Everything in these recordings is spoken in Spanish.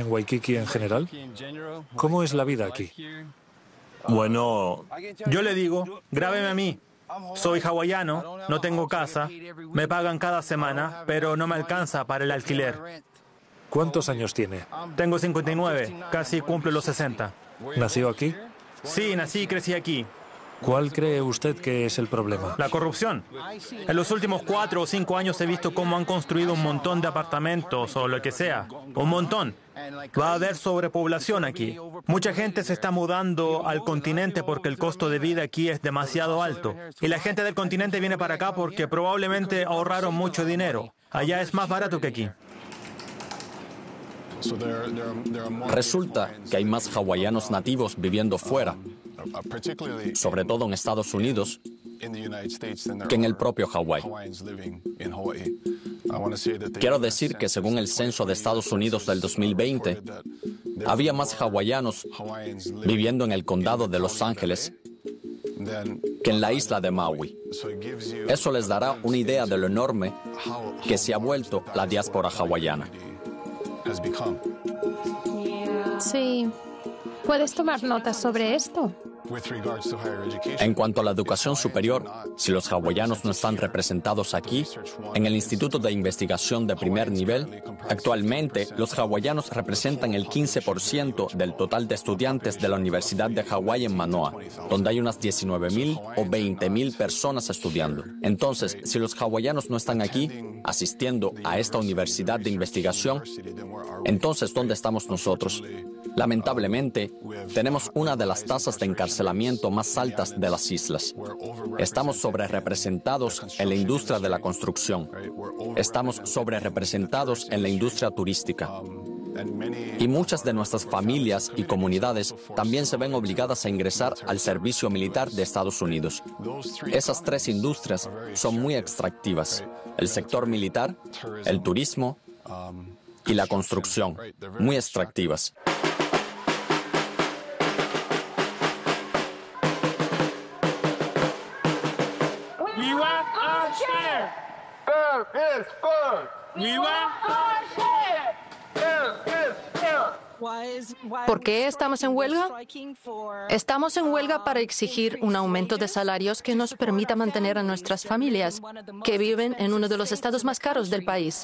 Waikiki en general? ¿Cómo es la vida aquí? Bueno, yo le digo, grábeme a mí. Soy hawaiano, no tengo casa, me pagan cada semana, pero no me alcanza para el alquiler. ¿Cuántos años tiene? Tengo 59, casi cumplo los 60. ¿Nació aquí? Sí, nací y crecí aquí. ¿Cuál cree usted que es el problema? La corrupción. En los últimos 4 o 5 años he visto cómo han construido un montón de apartamentos o lo que sea. Un montón. Va a haber sobrepoblación aquí. Mucha gente se está mudando al continente porque el costo de vida aquí es demasiado alto. Y la gente del continente viene para acá porque probablemente ahorraron mucho dinero. Allá es más barato que aquí. Resulta que hay más hawaianos nativos viviendo fuera, sobre todo en Estados Unidos, que en el propio Hawái. Quiero decir que según el censo de Estados Unidos del 2020, había más hawaianos viviendo en el condado de Los Ángeles que en la isla de Maui. Eso les dará una idea de lo enorme que se ha vuelto la diáspora hawaiana. Sí. ¿Puedes tomar notas sobre esto? En cuanto a la educación superior, si los hawaianos no están representados aquí, en el Instituto de Investigación de Primer Nivel, actualmente los hawaianos representan el 15% del total de estudiantes de la Universidad de Hawái en Manoa, donde hay unas 19,000 o 20,000 personas estudiando. Entonces, si los hawaianos no están aquí, asistiendo a esta universidad de investigación, entonces, ¿dónde estamos nosotros? Lamentablemente, tenemos una de las tasas de encarcelamiento más altas de las islas. Estamos sobrerepresentados en la industria de la construcción. Estamos sobrerepresentados en la industria turística. Y muchas de nuestras familias y comunidades también se ven obligadas a ingresar al servicio militar de Estados Unidos. Esas 3 industrias son muy extractivas: el sector militar, el turismo y la construcción, muy extractivas. ¿Por qué estamos en huelga? Estamos en huelga para exigir un aumento de salarios que nos permita mantener a nuestras familias, que viven en uno de los estados más caros del país.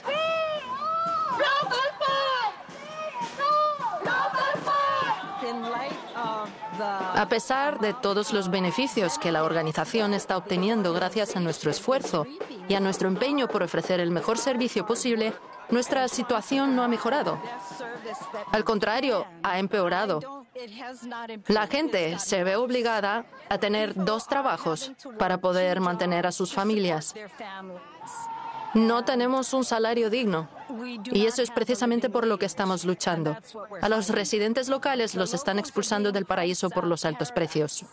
A pesar de todos los beneficios que la organización está obteniendo gracias a nuestro esfuerzo y a nuestro empeño por ofrecer el mejor servicio posible, nuestra situación no ha mejorado. Al contrario, ha empeorado. La gente se ve obligada a tener 2 trabajos para poder mantener a sus familias. No tenemos un salario digno. Y eso es precisamente por lo que estamos luchando. A los residentes locales los están expulsando del paraíso por los altos precios.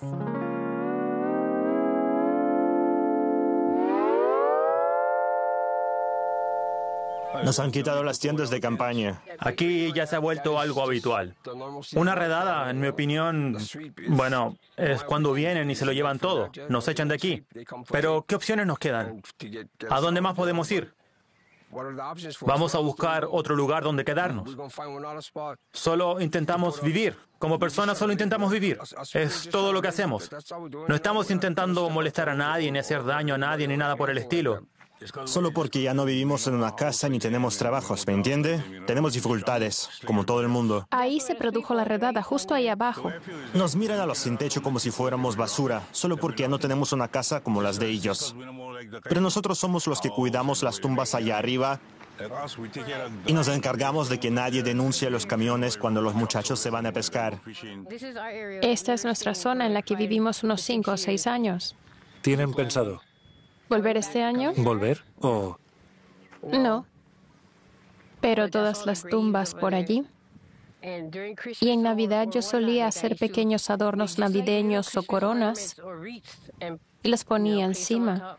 Nos han quitado las tiendas de campaña. Aquí ya se ha vuelto algo habitual. Una redada, en mi opinión, bueno, es cuando vienen y se lo llevan todo. Nos echan de aquí. Pero, ¿qué opciones nos quedan? ¿A dónde más podemos ir? Vamos a buscar otro lugar donde quedarnos. Solo intentamos vivir. Como personas solo intentamos vivir. Es todo lo que hacemos. No estamos intentando molestar a nadie, ni hacer daño a nadie, ni nada por el estilo. Solo porque ya no vivimos en una casa ni tenemos trabajos, ¿me entiende? Tenemos dificultades, como todo el mundo. Ahí se produjo la redada, justo ahí abajo. Nos miran a los sin techo como si fuéramos basura, solo porque ya no tenemos una casa como las de ellos. Pero nosotros somos los que cuidamos las tumbas allá arriba y nos encargamos de que nadie denuncie los camiones cuando los muchachos se van a pescar. Esta es nuestra zona en la que vivimos unos 5 o 6 años. ¿Tienen pensado ¿Volver este año? volver o...? No. Pero todas las tumbas por allí. Y en Navidad yo solía hacer pequeños adornos navideños o coronas y los ponía encima.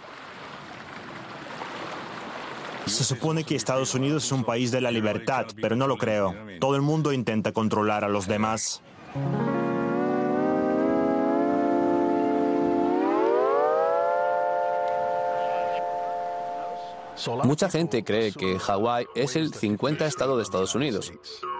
Se supone que Estados Unidos es un país de la libertad, pero no lo creo. Todo el mundo intenta controlar a los demás. Mucha gente cree que Hawái es el 50 estado de Estados Unidos.